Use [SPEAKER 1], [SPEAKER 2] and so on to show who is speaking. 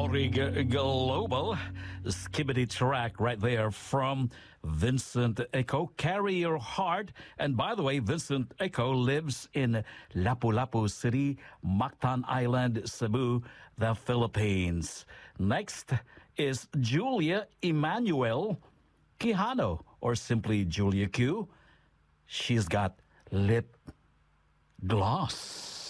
[SPEAKER 1] Global. Skibbity track right there from Vincent Echo. Carry Your Heart. And by the way, Vincent Echo lives in Lapu-Lapu City, Mactan Island, Cebu, the Philippines. Next is Julia Emmanuel Quijano, or simply Julia Q. She's got lip gloss.